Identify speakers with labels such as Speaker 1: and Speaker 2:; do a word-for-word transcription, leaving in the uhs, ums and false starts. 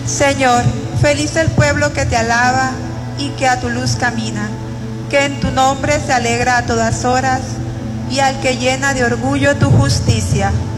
Speaker 1: Señor, feliz el pueblo que te alaba y que a tu luz camina, que en tu nombre se alegra a todas horas y al que llena de orgullo tu justicia.